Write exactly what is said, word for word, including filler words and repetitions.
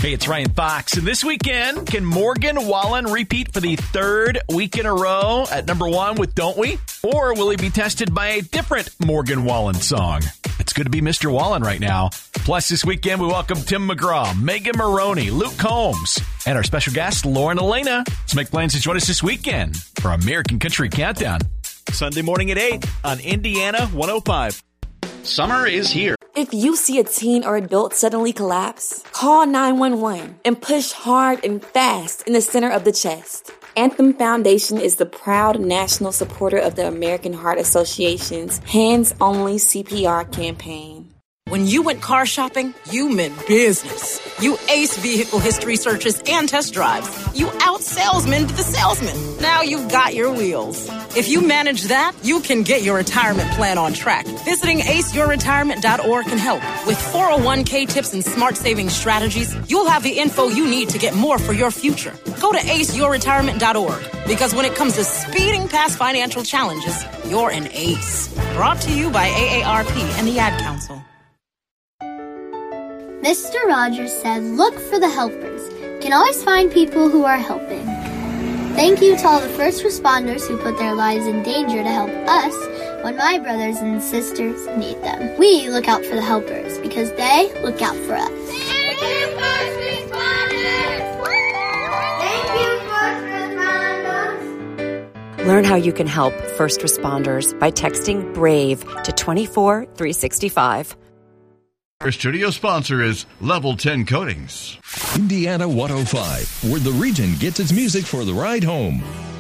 Hey, it's Ryan Fox. And this weekend, can Morgan Wallen repeat for the third week in a row at number one with Don't We? Or will he be tested by a different Morgan Wallen song? It's good to be Mister Wallen right now. Plus, this weekend, we welcome Tim McGraw, Megan Maroney, Luke Combs, and our special guest, Lauren Elena. Let's make plans to join us this weekend for American Country Countdown. Sunday morning at eight on Indiana one oh five. Summer is here. If you see a teen or adult suddenly collapse, call nine one one and push hard and fast in the center of the chest. Anthem Foundation is the proud national supporter of the American Heart Association's Hands Only C P R campaign. When you went car shopping, you meant business. You aced vehicle history searches and test drives. You out-salesmaned the salesman. Now you've got your wheels. If you manage that, you can get your retirement plan on track. Visiting ace your retirement dot org can help. With four oh one k tips and smart saving strategies, you'll have the info you need to get more for your future. Go to ace your retirement dot org, because when it comes to speeding past financial challenges, you're an ace. Brought to you by A A R P and the Ad Council. Mister Rogers said, look for the helpers. Can always find people who are helping. Thank you to all the first responders who put their lives in danger to help us when my brothers and sisters need them. We look out for the helpers because they look out for us. Thank you, first responders! Thank you, first responders! Learn how you can help first responders by texting BRAVE to two four three six five. Our studio sponsor is Level ten Coatings. Indiana one oh five, where the region gets its music for the ride home.